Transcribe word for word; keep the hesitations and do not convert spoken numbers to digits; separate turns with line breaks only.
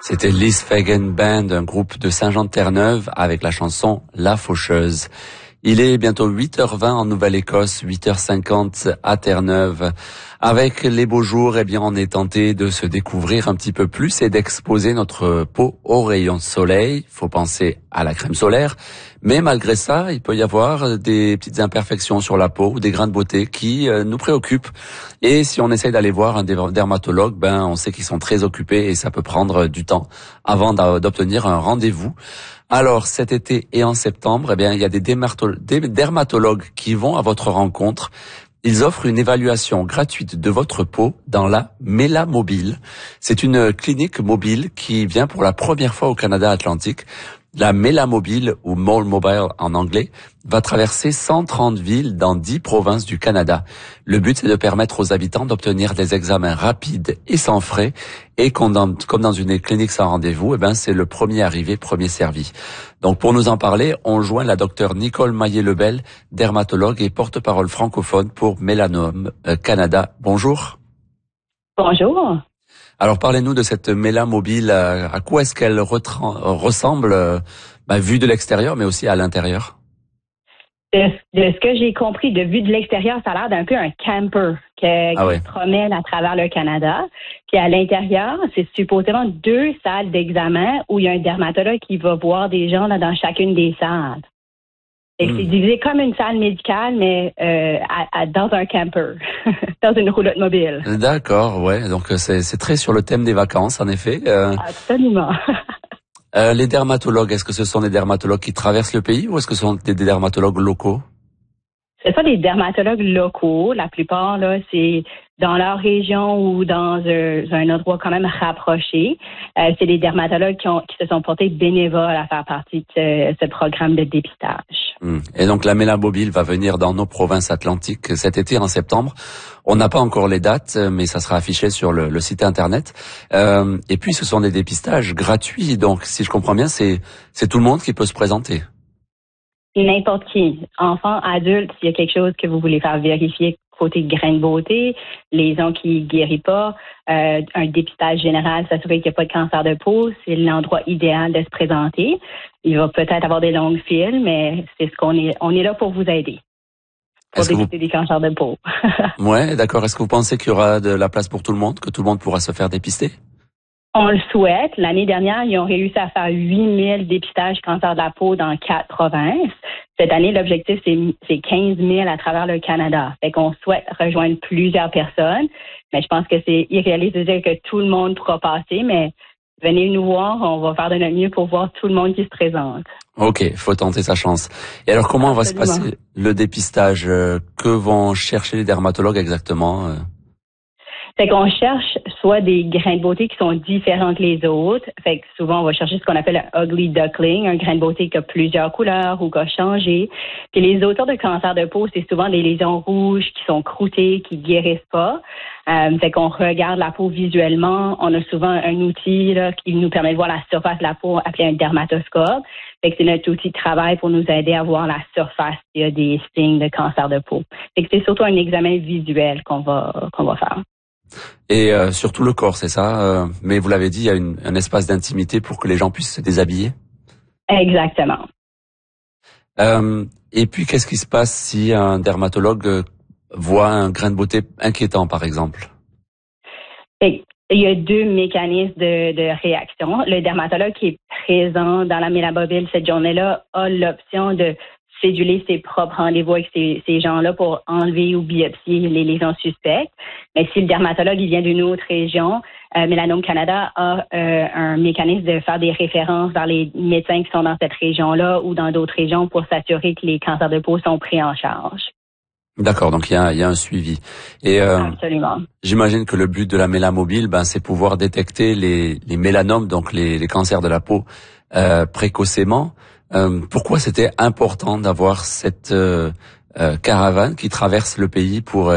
C'était Lisfagan Band, un groupe de Saint-Jean-de-Terre-Neuve avec la chanson La Faucheuse. Il est bientôt huit heures vingt en Nouvelle-Écosse, huit heures cinquante à Terre-Neuve. Avec les beaux jours, eh bien, on est tenté de se découvrir un petit peu plus et d'exposer notre peau aux rayons de soleil. Il faut penser à la crème solaire. Mais malgré ça, il peut y avoir des petites imperfections sur la peau ou des grains de beauté qui euh, nous préoccupent. Et si on essaye d'aller voir un dermatologue, ben, on sait qu'ils sont très occupés et ça peut prendre du temps avant d'obtenir un rendez-vous. Alors, cet été et en septembre, eh bien, il y a des dermatologues qui vont à votre rencontre. Ils offrent une évaluation gratuite de votre peau dans la Mélamobile. C'est une clinique mobile qui vient pour la première fois au Canada Atlantique. La Mélamobile, ou Mole Mobile en anglais, va traverser cent trente villes dans dix provinces du Canada. Le but, c'est de permettre aux habitants d'obtenir des examens rapides et sans frais. Et comme dans, comme dans une clinique sans rendez-vous, eh ben, c'est le premier arrivé, premier servi. Donc, pour nous en parler, on joint la docteure Nicole Maillet-Lebel, dermatologue et porte-parole francophone pour Mélanome Canada. Bonjour.
Bonjour.
Alors, parlez-nous de cette Mélamobile. À quoi est-ce qu'elle ressemble, bah, vue de l'extérieur, mais aussi à l'intérieur?
De, de ce que j'ai compris, de vue de l'extérieur, ça a l'air d'un peu un camper que,
ah ouais.
qui se promène à travers le Canada. Puis à l'intérieur, c'est supposément deux salles d'examen où il y a un dermatologue qui va voir des gens là, dans chacune des salles. Et mmh. C'est divisé comme une salle médicale, mais euh, à, à, dans un camper, dans une roulotte mobile.
D'accord, ouais. Donc c'est, c'est très sur le thème des vacances, en effet. Euh,
Absolument.
euh, les dermatologues, est-ce que ce sont des dermatologues qui traversent le pays ou est-ce que ce sont des, des dermatologues locaux?
Ce sont des dermatologues locaux. La plupart, là, c'est dans leur région ou dans un, un endroit quand même rapproché. Euh, c'est des dermatologues qui, ont, qui se sont portés bénévoles à faire partie de ce, ce programme de dépistage.
Mmh. Et donc la Mélamobile va venir dans nos provinces atlantiques cet été en septembre. On n'a pas encore les dates, mais ça sera affiché sur le, le site internet. Euh, et puis ce sont des dépistages gratuits. Donc si je comprends bien, c'est, c'est tout le monde qui peut se présenter.
N'importe qui, enfant, adulte, s'il y a quelque chose que vous voulez faire vérifier côté grain de beauté, lésions qui ne guérissent pas, euh, un dépistage général, s'assurer qu'il n'y a pas de cancer de peau, c'est l'endroit idéal de se présenter. Il va peut-être avoir des longues files, mais c'est ce qu'on est, on est là pour vous aider. Pour
Est-ce
dépister
vous...
des cancers de peau.
Ouais, d'accord. Est-ce que vous pensez qu'il y aura de la place pour tout le monde, que tout le monde pourra se faire dépister?
On le souhaite. L'année dernière, ils ont réussi à faire huit mille dépistages cancer de la peau dans quatre provinces. Cette année, l'objectif, c'est, c'est quinze mille à travers le Canada. Fait qu'on souhaite rejoindre plusieurs personnes. Mais je pense que c'est irréaliste de dire que tout le monde pourra passer, mais venez nous voir. On va faire de notre mieux pour voir tout le monde qui se présente.
OK, faut tenter sa chance. Et alors, comment Absolument. va se passer le dépistage? Que vont chercher les dermatologues exactement?
Fait qu'on cherche soit des grains de beauté qui sont différents que les autres. Fait que souvent, on va chercher ce qu'on appelle un ugly duckling, un grain de beauté qui a plusieurs couleurs ou qui a changé. Puis les auteurs de cancer de peau, c'est souvent des lésions rouges qui sont croûtées, qui guérissent pas. Euh, fait qu'on regarde la peau visuellement. On a souvent un outil là, qui nous permet de voir la surface de la peau appelé un dermatoscope. Fait que c'est notre outil de travail pour nous aider à voir la surface s'il y a des signes de cancer de peau. Fait que c'est surtout un examen visuel qu'on va qu'on va faire.
Et euh, sur tout le corps, c'est ça. Euh, mais vous l'avez dit, il y a une, un espace d'intimité pour que les gens puissent se déshabiller.
Exactement.
Euh, et puis, qu'est-ce qui se passe si un dermatologue voit un grain de beauté inquiétant, par exemple?
Et il y a deux mécanismes de, de réaction. Le dermatologue qui est présent dans la Mélamobile cette journée-là a l'option de céduler ses propres rendez-vous avec ces, ces gens-là pour enlever ou biopsier les lésions suspectes. Mais si le dermatologue il vient d'une autre région, euh, Mélanome Canada a euh, un mécanisme de faire des références vers les médecins qui sont dans cette région-là ou dans d'autres régions pour s'assurer que les cancers de peau sont pris en charge.
D'accord, donc il y a, il y a un suivi. Et euh,
Absolument.
J'imagine que le but de la Mélamobile, ben, c'est pouvoir détecter les, les mélanomes, donc les, les cancers de la peau, euh, précocement. Euh, pourquoi c'était important d'avoir cette euh, euh, caravane qui traverse le pays pour